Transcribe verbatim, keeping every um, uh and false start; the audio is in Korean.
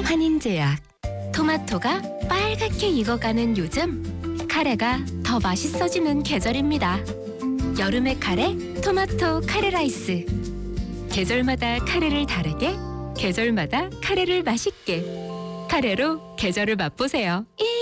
환인제약. 토마토가 빨갛게 익어가는 요즘, 카레가 더 맛있어지는 계절입니다. 여름의 카레, 토마토 카레 라이스. 계절마다 카레를 다르게, 계절마다 카레를 맛있게. 카레로 계절을 맛보세요.